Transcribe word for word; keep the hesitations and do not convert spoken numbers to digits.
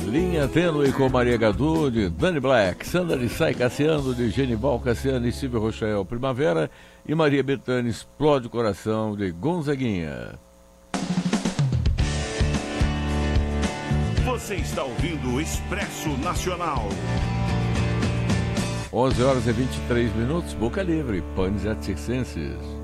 Linha Tênue com Maria Gadu, de Danny Black, Sandra de Sai Cassiano, de Genival Cassiano e Silvio Rochelle, Primavera, e Maria Bethânia, Explode o Coração, de Gonzaguinha. Você está ouvindo o Expresso Nacional. onze horas e vinte e três minutos, Boca Livre, Panis et Circenses.